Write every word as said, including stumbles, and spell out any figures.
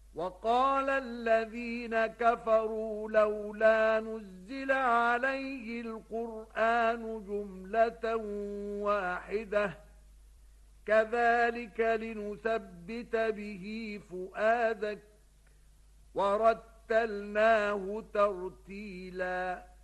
وقال الذين كفروا لولا نزل عليه القرآن جملة واحدة كذلك لنثبت به فؤادك ورتلناه ترتيلا